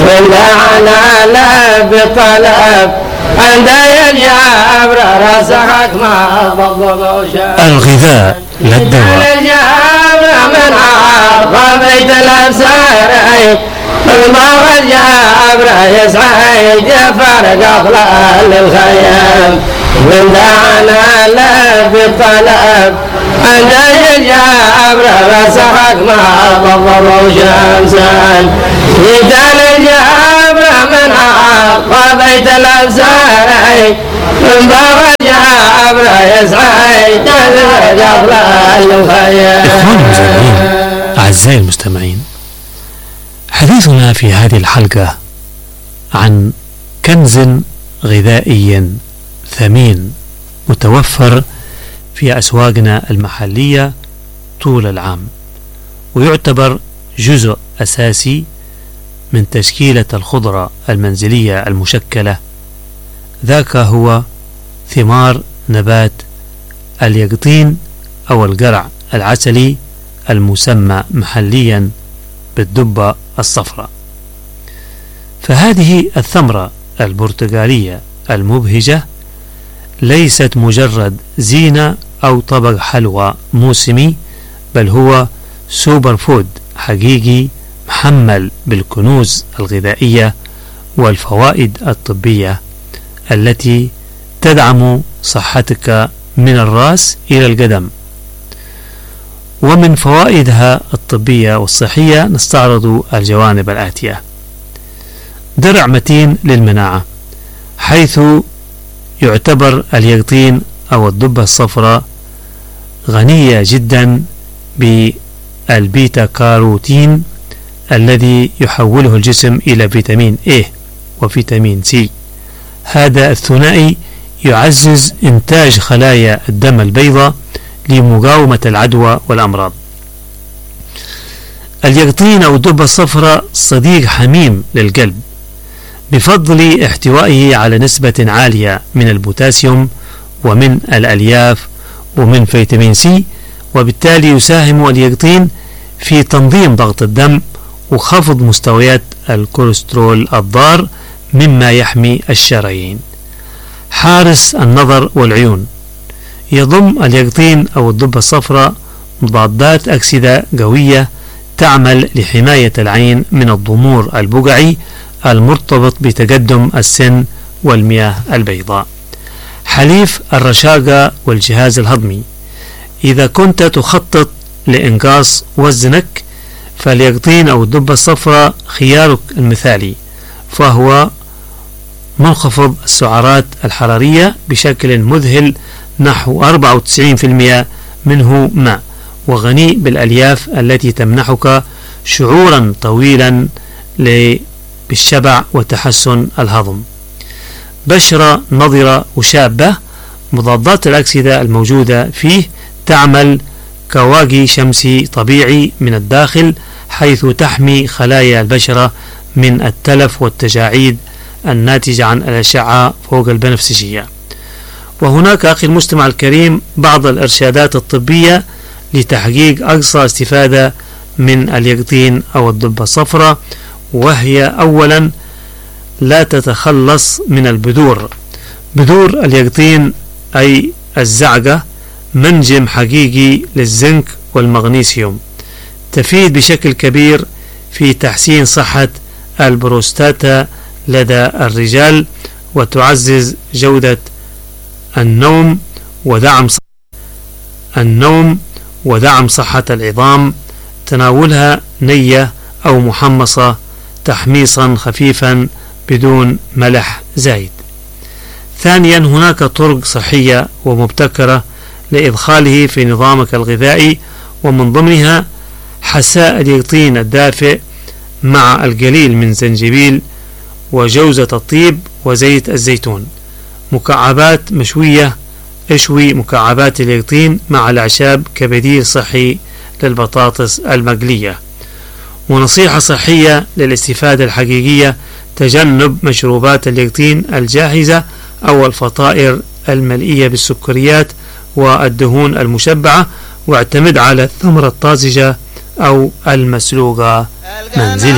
ولعنا لا بطلب عند الجبر رسخك ما ضبط. الغذاء لا الدواء. الجبر من عرض بيت الأبصار الموت جبر يسعد فرق أطلال الخيام ولعنا لا بطلب عند الجبر رسخك ما ضبط شمسا يدان الجبر من عرض بيت الأبصار الموت جبر يسعد فرق أطلال الخيام. إخواني المسلمين أعزائي المستمعين، حديثنا في هذه الحلقة عن كنز غذائي ثمين متوفر في أسواقنا المحلية طول العام، ويعتبر جزء أساسي من تشكيلة الخضرة المنزلية المشكلة. ذاك هو ثمار نبات اليقطين أو القرع العسلي المسمى محليا بالدبة الصفراء. فهذه الثمرة البرتقالية المبهجة ليست مجرد زينة أو طبق حلوى موسمي، بل هو سوبر فود حقيقي محمل بالكنوز الغذائية والفوائد الطبية التي تدعم صحتك من الرأس إلى القدم. ومن فوائدها الطبية والصحية نستعرض الجوانب الآتية: درع متين للمناعة، حيث يعتبر اليقطين أو الدبة الصفراء غنية جدا بالبيتا كاروتين الذي يحوله الجسم إلى فيتامين A وفيتامين C. هذا الثنائي يعزز إنتاج خلايا الدم البيضاء لمقاومة العدوى والأمراض. اليقطين أو الدبة الصفراء صديق حميم للقلب بفضل احتوائه على نسبة عالية من البوتاسيوم ومن الألياف ومن فيتامين سي، وبالتالي يساهم اليقطين في تنظيم ضغط الدم وخفض مستويات الكوليسترول الضار مما يحمي الشرايين. حارس النظر والعيون، يضم اليقطين أو الدبة الصفراء مضادات أكسدة قوية تعمل لحماية العين من الضمور البقعي المرتبط بتقدم السن والمياه البيضاء. حليف الرشاقة والجهاز الهضمي، إذا كنت تخطط لإنقاص وزنك فاليقطين أو الدبة الصفراء خيارك المثالي، فهو منخفض السعرات الحرارية بشكل مذهل، نحو 94% منه ماء، وغني بالألياف التي تمنحك شعورا طويلا بالشبع وتحسن الهضم. بشرة نضرة وشابة، مضادات الأكسدة الموجودة فيه تعمل كواقي شمسي طبيعي من الداخل، حيث تحمي خلايا البشرة من التلف والتجاعيد الناتجة عن الأشعة فوق البنفسجية. وهناك أخي المستمع الكريم بعض الإرشادات الطبية لتحقيق أقصى استفادة من اليقطين أو الدبة الصفراء، وهي أولا لا تتخلص من البذور. بذور اليقطين أي الزعقة منجم حقيقي للزنك والمغنيسيوم، تفيد بشكل كبير في تحسين صحة البروستاتا لدى الرجال، وتعزز جودة النوم ودعم صحة العظام. تناولها نية أو محمصة تحميصا خفيفا بدون ملح زايد. ثانيا، هناك طرق صحية ومبتكرة لإدخاله في نظامك الغذائي، ومن ضمنها حساء اليقطين الدافئ مع القليل من زنجبيل وجوزة الطيب وزيت الزيتون. مكعبات مشوية، اشوي مكعبات اليقطين مع الأعشاب كبديل صحي للبطاطس المقلية. ونصيحة صحية للاستفادة الحقيقية: تجنب مشروبات اليقطين الجاهزة أو الفطائر المليئة بالسكريات والدهون المشبعة، واعتمد على الثمرة الطازجة أو المسلوقة منزليا.